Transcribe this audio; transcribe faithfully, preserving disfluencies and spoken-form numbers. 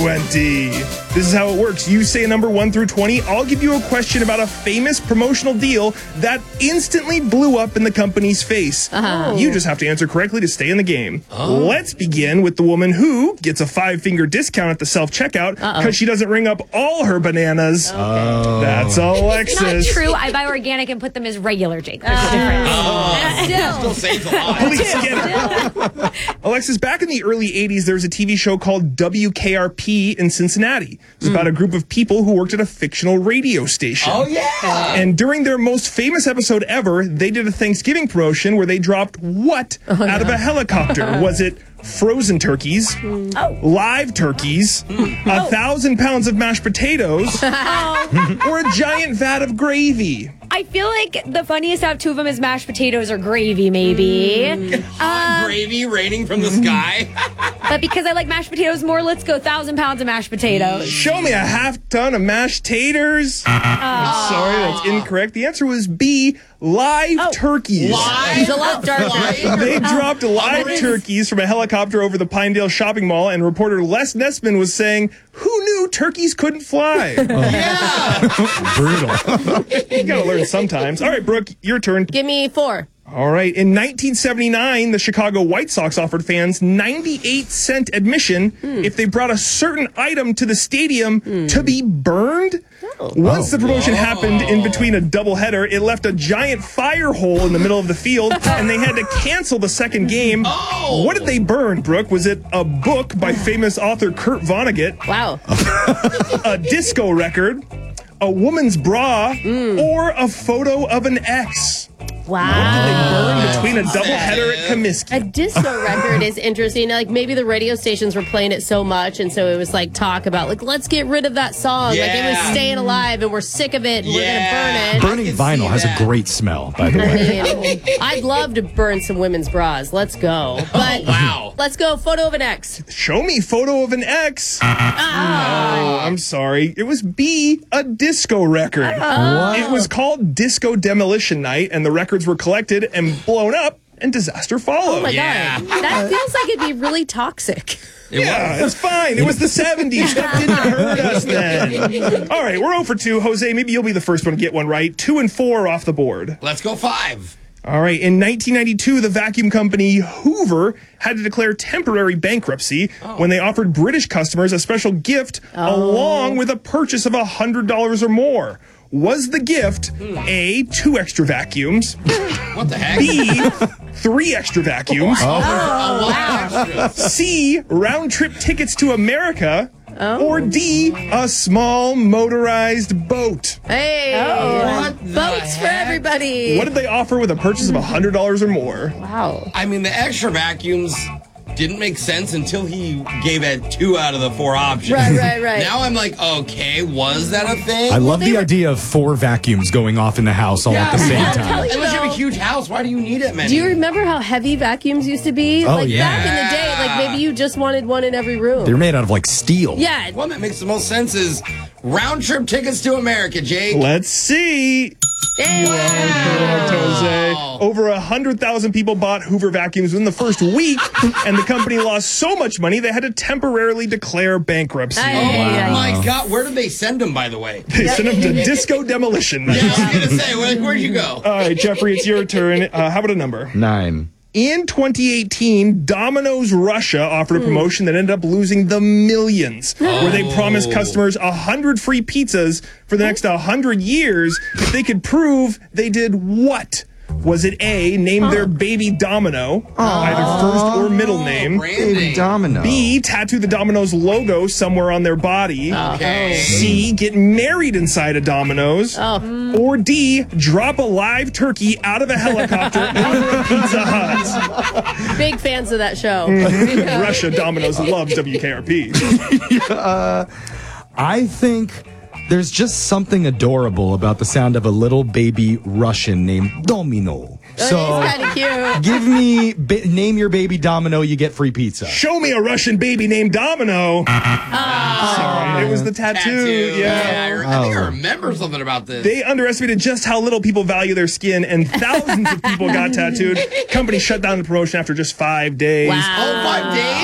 twenty. This is how it works. You say a number one through twenty. I'll give you a question about a famous promotional deal that instantly blew up in the company's face. Uh-huh. You just have to answer correctly to stay in the game. Oh. Let's begin with the woman who gets a five-finger discount at the self-checkout because she doesn't ring up all her bananas. Okay. Oh. That's Alexis. Not true. I buy organic and put them as regular, Jake. There's a difference. Oh. Still. Still saves a lot. Please get it. Alexis, back in the early eighties, there was a T V show called W K R P in Cincinnati. It was mm. about a group of people who worked at a fictional radio station. Oh, yeah. And during their most famous episode ever, they did a Thanksgiving promotion where they dropped what oh, out yeah. of a helicopter? Was it frozen turkeys, mm. oh. live turkeys, mm. a oh. thousand pounds of mashed potatoes, oh. or a giant vat of gravy? I feel like the funniest out of two of them is mashed potatoes or gravy, maybe. Mm. Um, gravy raining from the sky. But because I like mashed potatoes more, let's go thousand pounds of mashed potatoes. Show me a half ton of mashed taters. Oh. I'm sorry, that's incorrect. The answer was B, live oh. turkeys. Live? It's a lot darker. They dropped live oh, turkeys from a helicopter over the Pinedale shopping mall, and reporter Les Nessman was saying, who knew turkeys couldn't fly? Oh. Yeah. Brutal. You gotta learn sometimes. All right, Brooke, your turn. Give me four. All right. In nineteen seventy-nine, the Chicago White Sox offered fans ninety-eight cent admission mm. if they brought a certain item to the stadium mm. to be burned. Oh. Once the promotion Whoa. happened in between a doubleheader, it left a giant fire hole in the middle of the field, and they had to cancel the second game. Oh. What did they burn, Brooke? Was it a book by famous author Kurt Vonnegut? Wow. A disco record? A woman's bra? Mm. Or a photo of an ex? Wow. What did they burn between a doubleheader at Comiskey? A disco record is interesting. Like, maybe the radio stations were playing it so much, and so it was like talk about, like, let's get rid of that song. Yeah. Like, it was staying alive, and we're sick of it, and yeah. we're going to burn it. Burning vinyl has a great smell, by the way. I mean, I'd love to burn some women's bras. Let's go. But oh, wow. Let's go. Photo of an ex. Show me photo of an ex. Oh, I'm sorry. It was B, a disco record. Oh. It was called Disco Demolition Night, and the records were collected and blown up, and disaster followed. Oh my yeah. God. That feels like it'd be really toxic. It yeah, was. It's fine. It was the seventies. That didn't hurt us then. All right, we're oh for two. Jose, maybe you'll be the first one to get one right. Two and four off the board. Let's go five. All right, in nineteen ninety-two, the vacuum company Hoover had to declare temporary bankruptcy oh. when they offered British customers a special gift oh. along with a purchase of one hundred dollars or more. Was the gift A, two extra vacuums, what the heck? B, three extra vacuums, oh. Oh, wow. C, round-trip tickets to America, oh. or D, a small motorized boat? Hey, oh. boats for everybody. What did they offer with a purchase of one hundred dollars or more? Wow. I mean, the extra vacuums didn't make sense until he gave it two out of the four options. Right, right, right. Now I'm like, okay, was that a thing? I love the were... idea of four vacuums going off in the house all yeah, at the same I'll time. tell you Unless you though, have a huge house, why do you need it, man? Do you remember how heavy vacuums used to be? Oh, like yeah. back in the day, like maybe you just wanted one in every room. They're made out of like steel. Yeah. One that makes the most sense is round trip tickets to America, Jake. Let's see. Hey. Wow. Correct, Jose. Over one hundred thousand people bought Hoover vacuums in the first week, and the company lost so much money they had to temporarily declare bankruptcy. Oh, wow. my God. Where did they send them, by the way? They sent them to Disco Demolition Night. Yeah, I was going to say, where, where'd you go? All right, Jeffrey, it's your turn. Uh, how about a number? Nine. In twenty eighteen, Domino's Russia offered a promotion that ended up losing the millions, Oh. where they promised customers one hundred free pizzas for the next one hundred years if they could prove they did what? Was it A, name their baby Domino, either first or middle name? Branding. Domino. B, tattoo the Domino's logo somewhere on their body. Okay. C, get married inside a Domino's. Oh. Or D, drop a live turkey out of a helicopter over a Pizza Hut. Big fans of that show. Russia Domino's loves W K R P. uh, I think there's just something adorable about the sound of a little baby Russian named Domino. So, kind of cute. give me, ba- name your baby Domino, you get free pizza. Show me a Russian baby named Domino. Oh. Sorry, it was the tattoo. Tattoo. Yeah. Yeah, I, I think I remember something about this. They underestimated just how little people value their skin, and thousands of people got tattooed. Company shut down the promotion after just five days. Wow. Oh, five days?